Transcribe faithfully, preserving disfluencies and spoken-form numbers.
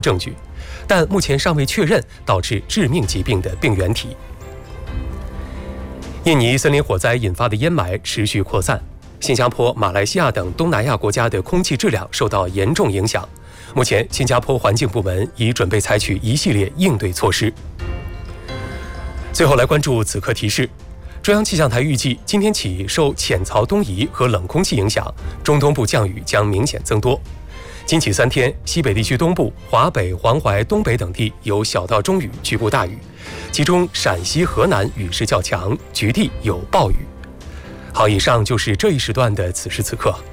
证据，但目前尚未确认导致致命疾病的病原体。印尼森林火灾引发的烟霾持续扩散，新加坡、马来西亚等东南亚国家的空气质量受到严重影响。目前，新加坡环境部门已准备采取一系列应对措施。最后来关注此刻提示。中央气象台预计，今天起受浅槽东移和冷空气影响，中东部降雨将明显增多。今起三天，西北地区东部、华北、黄淮、东北等地有小到中雨，局部大雨，其中陕西、河南雨势较强，局地有暴雨。好，以上就是这一时段的此时此刻。